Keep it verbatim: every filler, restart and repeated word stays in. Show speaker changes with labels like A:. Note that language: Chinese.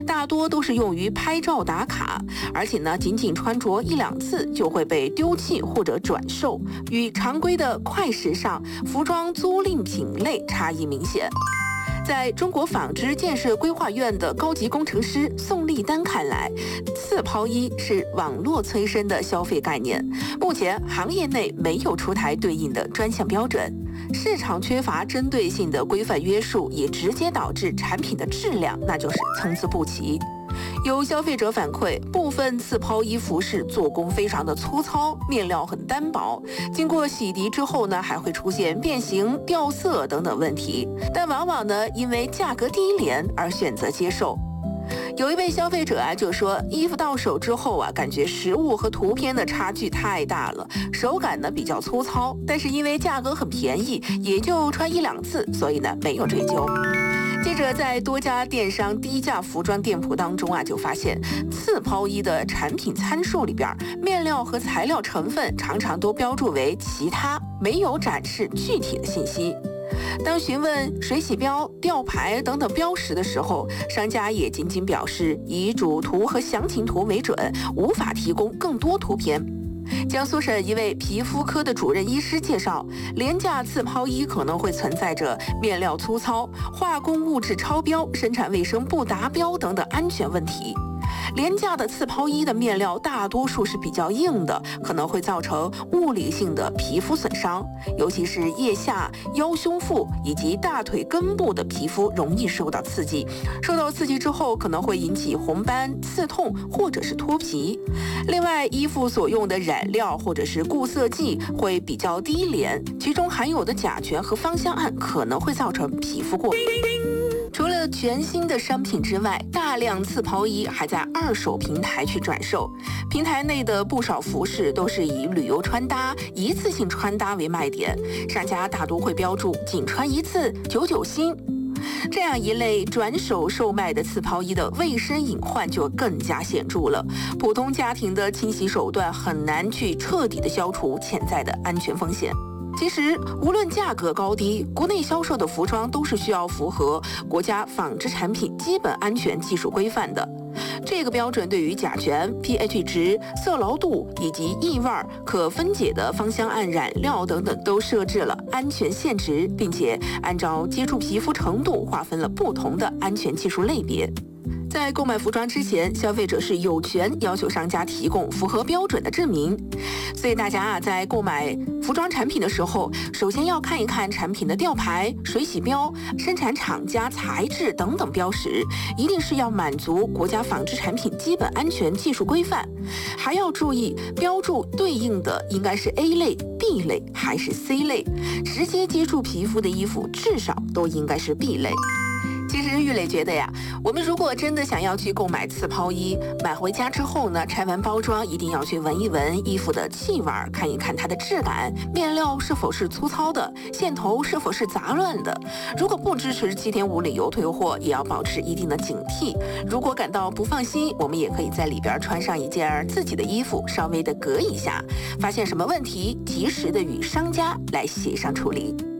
A: 大多都是用于拍照打卡，而且呢，仅仅穿着一两次就会被丢弃或者转售，与常规的快时尚服装租赁品类差异明显。在中国纺织建设规划院的高级工程师宋立丹看来，次抛衣是网络催生的消费概念，目前行业内没有出台对应的专项标准，市场缺乏针对性的规范约束，也直接导致产品的质量那就是参差不齐。有消费者反馈，部分次抛衣服饰做工非常的粗糙，面料很单薄，经过洗涤之后呢，还会出现变形、掉色等等问题，但往往呢，因为价格低廉而选择接受。有一位消费者啊，就说衣服到手之后啊，感觉实物和图片的差距太大了，手感呢比较粗糙，但是因为价格很便宜，也就穿一两次，所以呢没有追究。记者在多家电商低价服装店铺当中啊，就发现次抛衣的产品参数里边，面料和材料成分常常都标注为其他，没有展示具体的信息。当询问水洗标、吊牌等等标识的时候，商家也仅仅表示以主图和详情图为准，无法提供更多图片。江苏省一位皮肤科的主任医师介绍，廉价次抛衣可能会存在着面料粗糙、化工物质超标、生产卫生不达标等等安全问题。廉价的次抛衣的面料大多数是比较硬的，可能会造成物理性的皮肤损伤，尤其是腋下、腰胸腹以及大腿根部的皮肤容易受到刺激，受到刺激之后可能会引起红斑、刺痛或者是脱皮。另外，衣服所用的染料或者是固色剂会比较低廉，其中含有的甲醛和芳香胺可能会造成皮肤过敏。除了全新的商品之外，大量次抛衣还在二手平台去转售。平台内的不少服饰都是以旅游穿搭、一次性穿搭为卖点，商家大多会标注仅穿一次九九新。这样一类转手售卖的次抛衣的卫生隐患就更加显著了。普通家庭的清洗手段很难去彻底的消除潜在的安全风险。其实，无论价格高低，国内销售的服装都是需要符合国家纺织产品基本安全技术规范的。这个标准对于甲醛、pH 值、色牢度以及异味、可分解的芳香胺染料等等都设置了安全限值，并且按照接触皮肤程度划分了不同的安全技术类别。在购买服装之前，消费者是有权要求商家提供符合标准的证明。所以大家啊，在购买服装产品的时候，首先要看一看产品的吊牌、水洗标、生产厂家、材质等等标识，一定是要满足国家纺织产品基本安全技术规范。还要注意标注对应的应该是 A 类、B 类还是 C 类，直接接触皮肤的衣服至少都应该是 B 类。其实玉磊觉得呀，我们如果真的想要去购买次抛衣，买回家之后呢，拆完包装一定要去闻一闻衣服的气味，看一看它的质感，面料是否是粗糙的，线头是否是杂乱的。如果不支持七天无理由退货，也要保持一定的警惕。如果感到不放心，我们也可以在里边穿上一件自己的衣服，稍微的隔一下，发现什么问题，及时的与商家来协商处理。